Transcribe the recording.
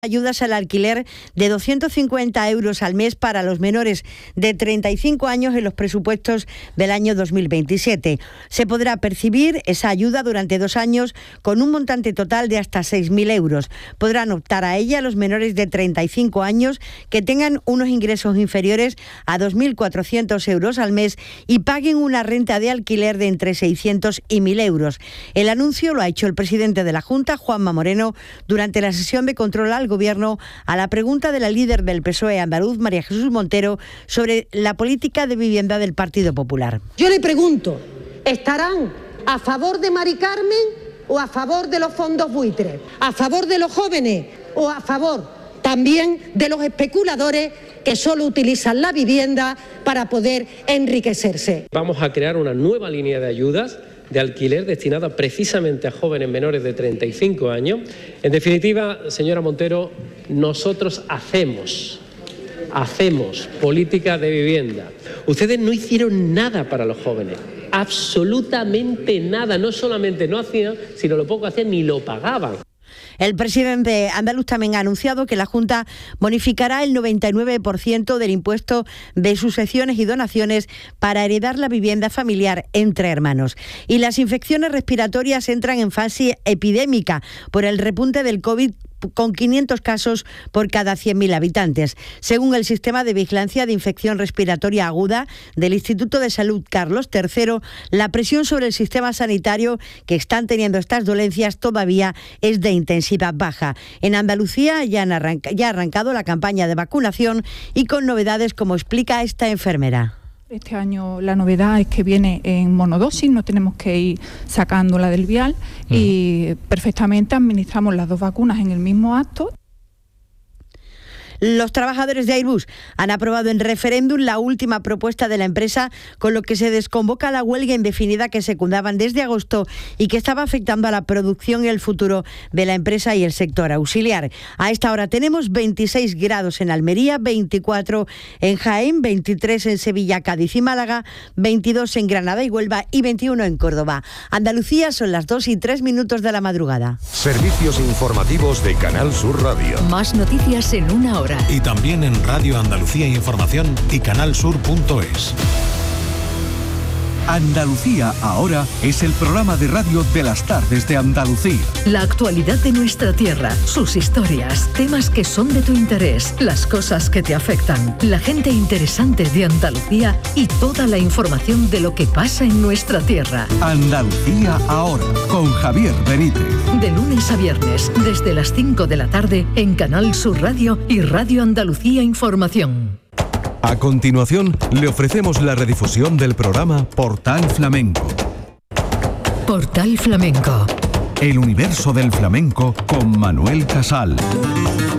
Ayudas al alquiler de 250 euros al mes para los menores de 35 años en los presupuestos del año 2027. Se podrá percibir esa ayuda durante 2 años con un montante total de hasta 6.000 euros. Podrán optar a ella los menores de 35 años que tengan unos ingresos inferiores a 2.400 euros al mes y paguen una renta de alquiler de entre 600 y 1.000 euros. El anuncio lo ha hecho el presidente de la Junta, Juanma Moreno, durante la sesión de control al Gobierno a la pregunta de la líder del PSOE andaluz, María Jesús Montero, sobre la política de vivienda del Partido Popular. Yo le pregunto, ¿estarán a favor de Mari Carmen o a favor de los fondos buitres? ¿A favor de los jóvenes o a favor también de los especuladores que solo utilizan la vivienda para poder enriquecerse? Vamos a crear una nueva línea de ayudas de alquiler destinada precisamente a jóvenes menores de 35 años. En definitiva, señora Montero, nosotros hacemos política de vivienda. Ustedes no hicieron nada para los jóvenes, absolutamente nada. No solamente no hacían, sino lo poco hacían ni lo pagaban. El presidente andaluz también ha anunciado que la Junta bonificará el 99% del impuesto de sucesiones y donaciones para heredar la vivienda familiar entre hermanos. Y las infecciones respiratorias entran en fase epidémica por el repunte del COVID, con 500 casos por cada 100.000 habitantes. Según el Sistema de Vigilancia de Infección Respiratoria Aguda del Instituto de Salud Carlos III, la presión sobre el sistema sanitario que están teniendo estas dolencias todavía es de intensidad baja. En Andalucía ya ha arrancado la campaña de vacunación y con novedades, como explica esta enfermera. Este año la novedad es que viene en monodosis, no tenemos que ir sacándola del vial y perfectamente administramos las 2 vacunas en el mismo acto. Los trabajadores de Airbus han aprobado en referéndum la última propuesta de la empresa, con lo que se desconvoca la huelga indefinida que secundaban desde agosto y que estaba afectando a la producción y el futuro de la empresa y el sector auxiliar. A esta hora tenemos 26 grados en Almería, 24 en Jaén, 23 en Sevilla, Cádiz y Málaga, 22 en Granada y Huelva y 21 en Córdoba. Andalucía, son las 2:03 de la madrugada. Servicios informativos de Canal Sur Radio. Más noticias en una hora. Y también en Radio Andalucía Información y canalsur.es. Andalucía Ahora es el programa de radio de las tardes de Andalucía. La actualidad de nuestra tierra, sus historias, temas que son de tu interés, las cosas que te afectan, la gente interesante de Andalucía y toda la información de lo que pasa en nuestra tierra. Andalucía Ahora, con Javier Benítez. De lunes a viernes, desde las 5 de la tarde, en Canal Sur Radio y Radio Andalucía Información. A continuación, le ofrecemos la redifusión del programa Portal Flamenco. Portal Flamenco. El universo del flamenco con Manuel Casal.